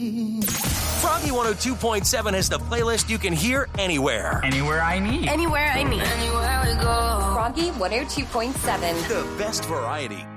Froggy 102.7 is the playlist you can hear anywhere. Anywhere I need. Anywhere I need. Anywhere we go. Froggy 102.7. The best variety